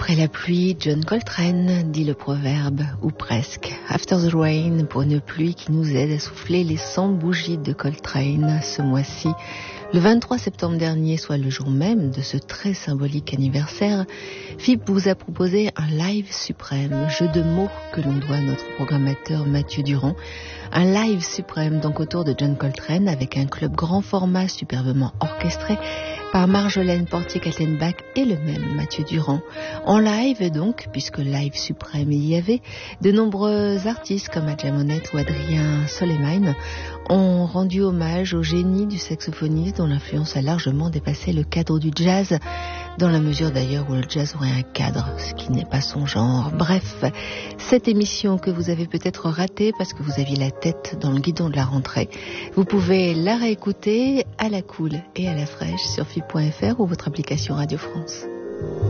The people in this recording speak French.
Après la pluie, John Coltrane, dit le proverbe, ou presque. After the rain, pour une pluie qui nous aide à souffler les 100 bougies de Coltrane ce mois-ci. Le 23 septembre dernier, soit le jour même de ce très symbolique anniversaire, FIP vous a proposé un live suprême, jeu de mots que l'on doit à notre programmateur Mathieu Durand. Un live suprême donc autour de John Coltrane avec un club grand format superbement orchestré par Marjolaine Portier-Kaltenbach et le même Mathieu Durand. En live donc, puisque live suprême il y avait, de nombreux artistes comme Adja Monette ou Adrien Soleiman ont rendu hommage au génie du saxophoniste dont l'influence a largement dépassé le cadre du jazz, dans la mesure d'ailleurs où le jazz aurait un cadre, ce qui n'est pas son genre. Bref, cette émission que vous avez peut-être ratée parce que vous aviez la tête dans le guidon de la rentrée, vous pouvez la réécouter à la cool et à la fraîche sur FIP.fr ou votre application Radio France.